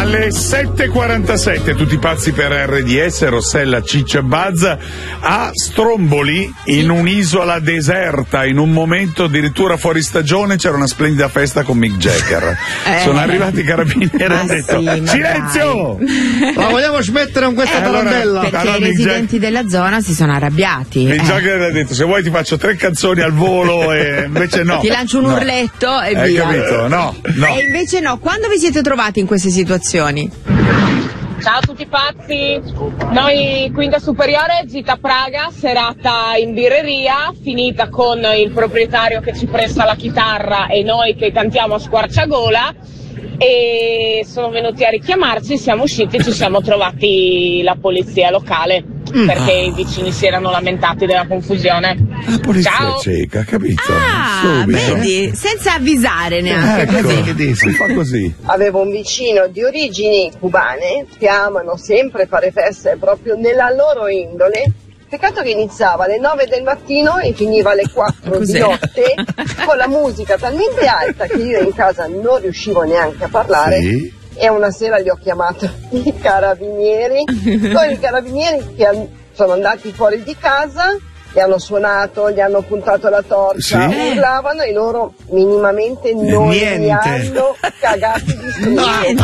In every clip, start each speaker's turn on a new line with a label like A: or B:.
A: Alle 7.47 tutti pazzi per RDS, Rossella, Ciccio e Buzz a Stromboli, in un'isola deserta, in un momento addirittura fuori stagione c'era una splendida festa con Mick Jagger. Sono arrivati i carabinieri e hanno detto silenzio!
B: La vogliamo smettere con questa tarantella?
C: Perché i residenti della zona si sono arrabbiati.
A: Mick Jagger ha detto: se vuoi ti faccio 3 canzoni al volo, e invece no.
C: Ti lancio un urletto e via.
A: Hai capito? No.
C: E invece no. Quando vi siete trovati in queste situazioni?
D: Ciao a tutti pazzi, noi quinta superiore, gita a Praga, serata in birreria, finita con il proprietario che ci presta la chitarra e noi che cantiamo a squarciagola, e sono venuti a richiamarci, siamo usciti e ci siamo trovati la polizia locale perché i vicini si erano lamentati della confusione.
A: La polizia
D: Ciao.
A: cieca, capito?
C: Vedi, senza avvisare neanche così.
A: Si fa così.
E: Avevo un vicino di origini cubane che amano sempre fare feste proprio nella loro indole. Peccato che iniziava alle 9 del mattino e finiva alle 4 di notte con la musica talmente alta che io in casa non riuscivo neanche a parlare.
A: Sì.
E: E una sera gli ho chiamato i carabinieri, poi i carabinieri che sono andati fuori di casa, gli hanno suonato, gli hanno puntato la torcia, urlavano e loro minimamente non li hanno cagati di striscio.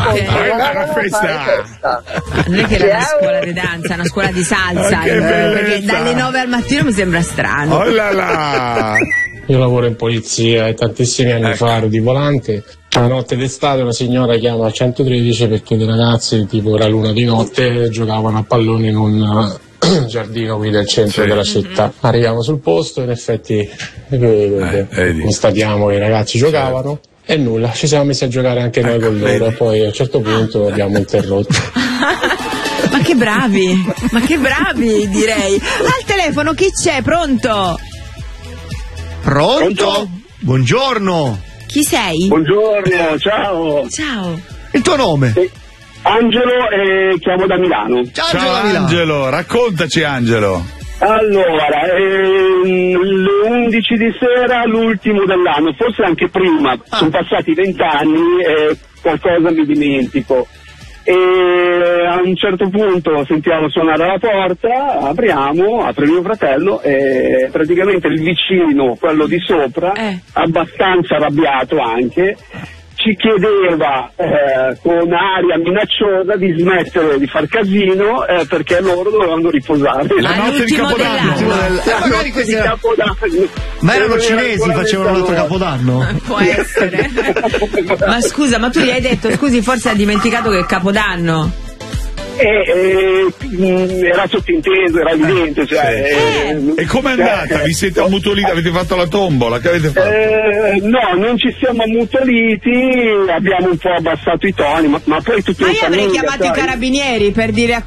C: Non è che era una scuola di danza, una scuola di salsa, perché dalle 9 al mattino mi sembra strano.
A: Oh là là.
F: Io lavoro in polizia e tantissimi anni fa ero di volante. Una notte d'estate una signora chiama al 113 perché dei ragazzi, tipo era l'una di notte, giocavano a pallone in un giardino qui del centro della città. Arriviamo sul posto e in effetti constatiamo che i ragazzi giocavano e nulla, ci siamo messi a giocare anche noi con loro, poi a un certo punto abbiamo interrotto.
C: Ma che bravi direi. Al telefono chi c'è? Pronto?
B: Pronto? Buongiorno.
C: Chi sei?
G: Buongiorno, ciao.
C: Ciao.
B: Il tuo nome?
G: Angelo e chiamo da Milano.
A: Ciao Angelo, raccontaci Angelo.
G: Allora, le 11 di sera, l'ultimo dell'anno, forse anche prima, sono passati 20 anni e qualcosa mi dimentico. E a un certo punto sentiamo suonare alla porta, apre mio fratello e praticamente il vicino, quello di sopra, abbastanza arrabbiato anche, ci chiedeva con aria minacciosa di smettere di far casino perché loro dovevano riposare.
A: La notte di Capodanno.
B: Ma erano cinesi, facevano un altro Capodanno?
C: Può essere. Ma scusa, ma tu gli hai detto, scusi, forse ha dimenticato che è Capodanno?
G: Era sottinteso, era evidente.
A: E com'è andata? Vi siete ammutoliti? Avete fatto la tombola? Che avete fatto?
G: No, non ci siamo ammutoliti, abbiamo un po' abbassato i toni, ma poi tutto.
C: Ma io avrei chiamato i carabinieri per dire